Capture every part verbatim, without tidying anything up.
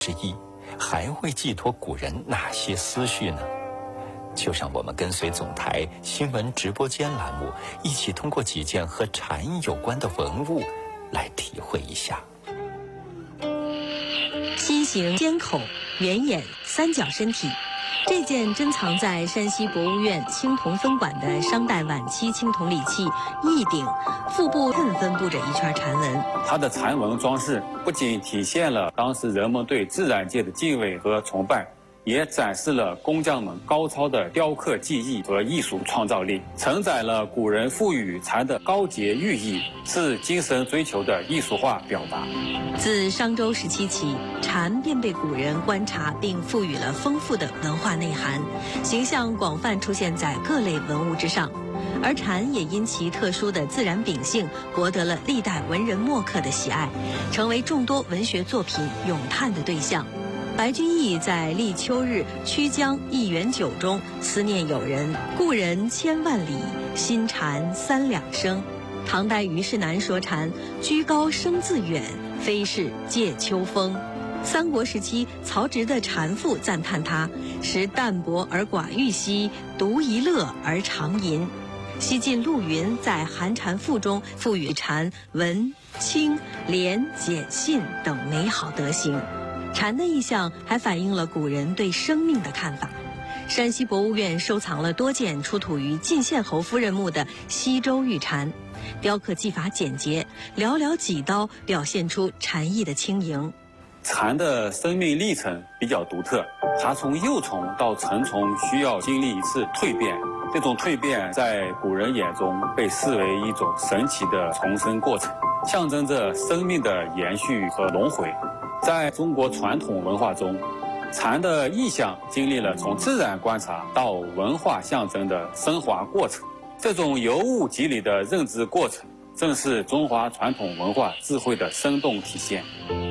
之一，还会寄托古人哪些思绪呢？就让我们跟随总台新闻直播间栏目，一起通过几件和蝉有关的文物来体会一下。 心形尖口，圆眼，三角身体。这件珍藏在山西博物院青铜分馆的商代晚期青铜礼器翼鼎，腹部谶分布着一圈蝉纹。 它的蝉纹装饰不仅体现了当时人们对自然界的敬畏和崇拜，也展示了工匠们高超的雕刻技艺和艺术创造力，承载了古人赋予蝉的高洁寓意，是精神追求的艺术化表达。 自商周时期起，蝉便被古人观察并赋予了丰富的文化内涵，形象广泛出现在各类文物之上。而蝉也因其特殊的自然秉性，博得了历代文人墨客的喜爱，成为众多文学作品咏叹的对象。白居易在《立秋日曲江一园酒》中思念友人，故人千万里，新蝉三两声。唐代虞世南说蝉居高声自远，非是借秋风。三国时期，曹植的《蝉赋》赞叹它时淡泊而寡欲兮，独一乐而长吟。西晋陆云在《寒蝉赋》中赋予蝉文、清、廉、简、信等美好德行。蝉的意象还反映了古人对生命的看法。山西博物院收藏了多件出土于晋献侯夫人墓的西周玉蝉，雕刻技法简洁，寥寥几刀表现出蝉翼的轻盈。 蝉的生命历程比较独特，它从幼虫到成虫需要经历一次蜕变，这种蜕变在古人眼中被视为一种神奇的重生过程，象征着生命的延续和轮回。在中国传统文化中，蝉的意象经历了从自然观察到文化象征的升华过程。这种由物及理的认知过程，正是中华传统文化智慧的生动体现。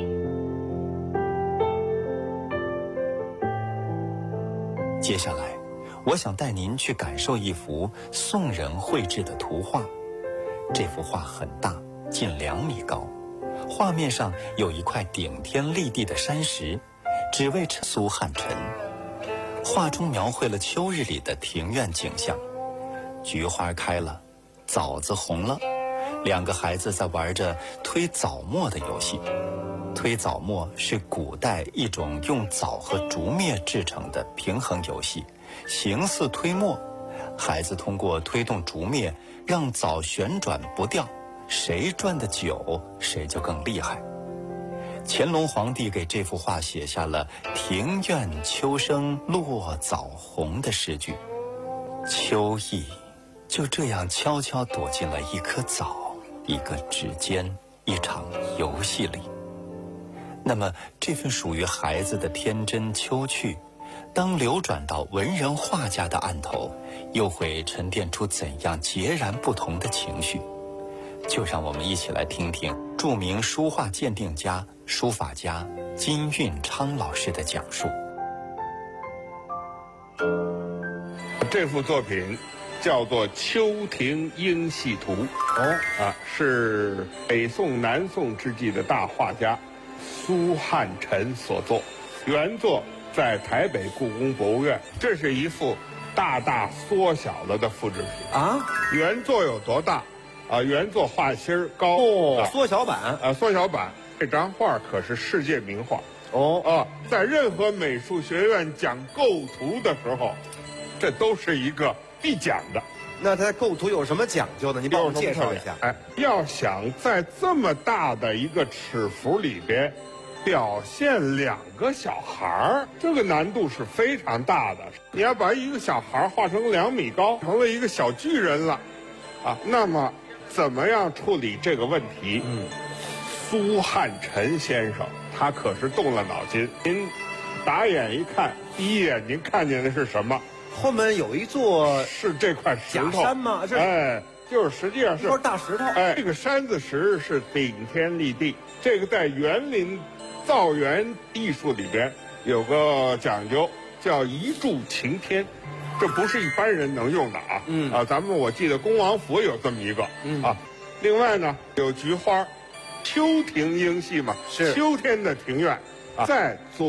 接下来，我想带您去感受一幅宋人绘制的图画。这幅画很大，近两米高。画面上有一块顶天立地的山石，只为苏汉臣。画中描绘了秋日里的庭院景象，菊花开了，枣子红了，两个孩子在玩着推枣磨的游戏。推枣磨是古代一种用枣和竹篾制成的平衡游戏，形似推磨。孩子通过推动竹篾让枣旋转不掉，谁转得久，谁就更厉害。乾隆皇帝给这幅画写下了“庭院秋生落枣红”的诗句，秋意就这样悄悄躲进了一颗枣、一个指尖、一场游戏里。那么，这份属于孩子的天真秋趣，当流转到文人画家的案头，又会沉淀出怎样截然不同的情绪？就让我们一起来听听著名书画鉴定家、书法家金运昌老师的讲述。 这幅作品叫做《秋庭莺戏图》，哦啊，是北宋、南宋之际的大画家苏汉臣所作，原作在台北故宫博物院。这是一幅大大缩小了的复制品啊！原作有多大？啊，原作画心儿高， 哦，缩小版啊，缩小版。这张画可是世界名画哦啊，在任何美术学院讲构图的时候，这都是一个必讲的。 那它构图有什么讲究呢？你帮我介绍一下。 哎，要想在这么大的一个尺幅里边表现两个小孩儿，这个难度是非常大的。你要把一个小孩画成两米高，成了一个小巨人了，啊，那么怎么样处理这个问题？嗯，苏汉臣先生他可是动了脑筋。您打眼一看，第一眼您看见的是什么？ 后面有一座是这块石头假山吗？是哎，就是实际上是一块大石头。 哎，这个山子石是顶天立地。这个在园林造园艺术里边有个讲究，叫一柱擎天，这不是一般人能用的啊。嗯啊，咱们我记得恭王府有这么一个。嗯啊，另外呢有菊花，秋庭莺戏嘛， 是秋天的庭院再做。